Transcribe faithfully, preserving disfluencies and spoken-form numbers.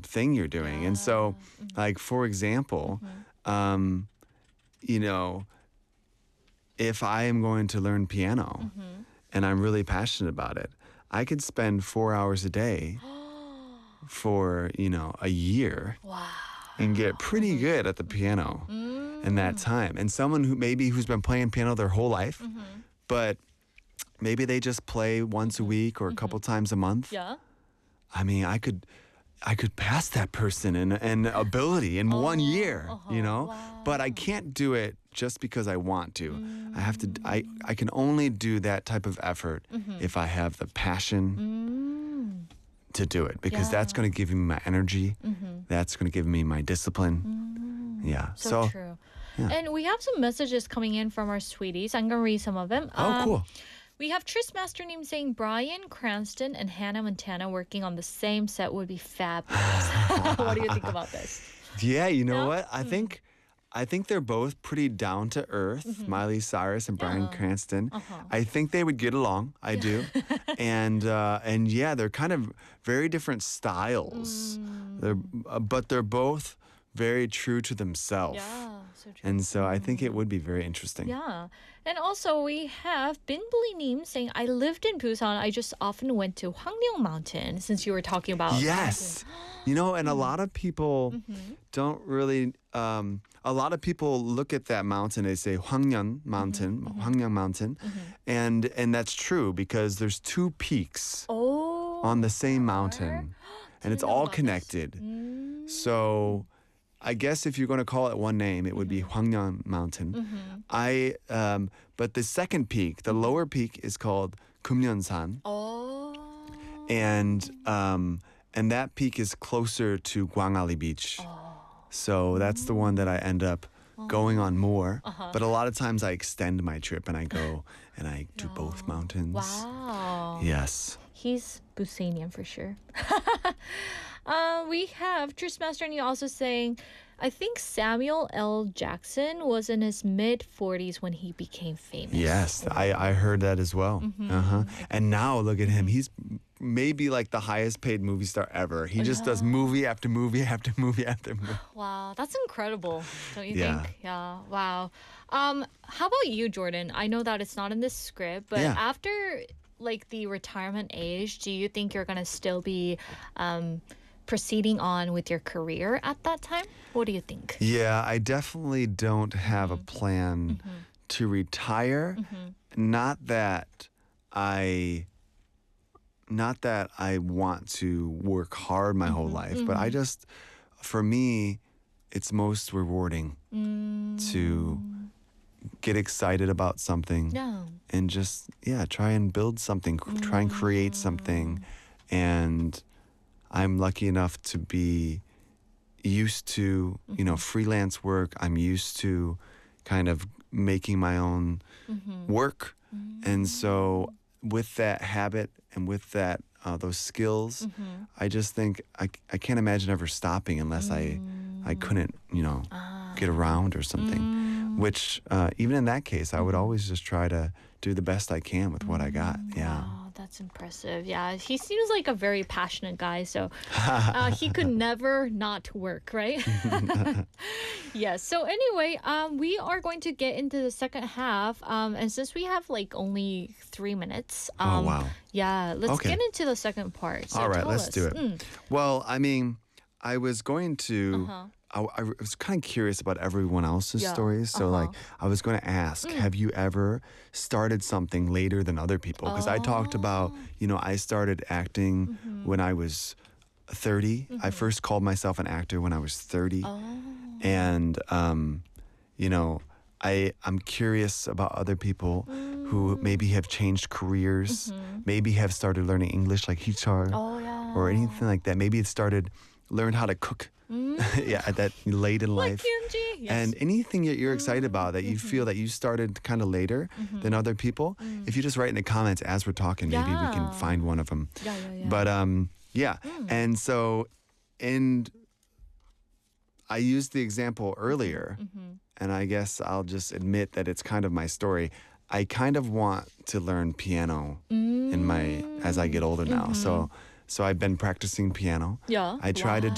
thing you're doing. And so, like, for example, um, you know, if I am going to learn piano and I'm really passionate about it, I could spend four hours a day for, you know, a year Wow. and get pretty good at the piano in that time. And someone who maybe who's been playing piano their whole life, but maybe they just play once a week or a couple times a month. Yeah. I mean, I could I could pass that person in, in ability in one year, you know? But I can't do it just because I want to. I have to I, I can only do that type of effort if I have the passion to do it, because that's going to give me my energy. That's going to give me my discipline. Yeah. So, So, true. And we have some messages coming in from our sweeties. I'm going to read some of them. oh, Um, cool. We have Tris Masterneam saying Brian Cranston and Hannah Montana working on the same set would be fabulous. What do you think about this? Yeah, you know No? what? I think I think they're both pretty down to earth, Miley Cyrus and Bryan Yeah. Cranston. Uh-huh. I think they would get along. I do. and uh, and yeah, they're kind of very different styles. They're uh, but they're both very true to themselves. Yeah, so true. And so I think it would be very interesting. Yeah. And also we have Binbli Neem saying, I lived in Busan. I just often went to Hwangryong Mountain, since you were talking about Yes. You know, and a lot of people don't really, um, a lot of people look at that mountain, they say Hwangryong Mountain, Hwangryong Mountain. And, and that's true, because there's two peaks Oh. on the same mountain, and it's know all about this. connected. So I guess if you're going to call it one name, it would be Hwangryong Mountain. I, um, but the second peak, the lower peak, is called Kumyeonsan. Oh. And um, and that peak is closer to Gwangali Beach. So that's the one that I end up going on more. But a lot of times I extend my trip and I go and I do both mountains. Wow. Yes. He's Busanian for sure. uh, we have Tris Masterneam also saying, I think Samuel L. Jackson was in his mid forties when he became famous. Yes, I, I heard that as well. Uh-huh. And now look at him. He's maybe like the highest paid movie star ever. He just does movie after movie after movie after movie. Wow, that's incredible, don't you Yeah. think? Yeah, wow. Um, how about you, Jordan? I know that it's not in this script, but Yeah. after like the retirement age, do you think you're gonna still be um, proceeding on with your career at that time? What do you think? Yeah, I definitely don't have a plan to retire. Not that I not that I want to work hard my whole life, but I just, for me, it's most rewarding to get excited about something No. and just, yeah, try and build something, c- try and create something. And I'm lucky enough to be used to, you know, freelance work. I'm used to kind of making my own work. And so with that habit and with that uh, those skills, I just think I, I can't imagine ever stopping unless I I couldn't, you know, get around or something. Which uh, even in that case, I would always just try to do the best I can with what I got. Yeah. Wow, that's impressive. Yeah, he seems like a very passionate guy, so uh, he could never not work, right? Yes. So anyway, um, we are going to get into the second half, um, and since we have like only three minutes, um, Oh, wow. yeah, let's Okay. get into the second part. So All right, tell let's us. do it. Mm, Well, I mean, I was going to. Uh-huh. I, I was kind of curious about everyone else's Yeah, stories. So, uh-huh. like, I was going to ask, have you ever started something later than other people? Because I talked about, you know, I started acting when I was thirty. I first called myself an actor when I was thirty. Oh. And, um, you know, I, I'm curious about other people who maybe have changed careers, maybe have started learning English like Hichar Oh yeah. or anything like that. Maybe it started, learned how to cook. yeah, at that late in Like life. Kyunji. Yes. And anything that you're excited about that you feel that you started kind of later than other people, if you just write in the comments as we're talking, maybe we can Yeah. find one of them. yeah, yeah, yeah. But um, yeah. And so, and I used the example earlier, and I guess I'll just admit that it's kind of my story. I kind of want to learn piano in my as I get older now. So, so I've been practicing piano. yeah. I try to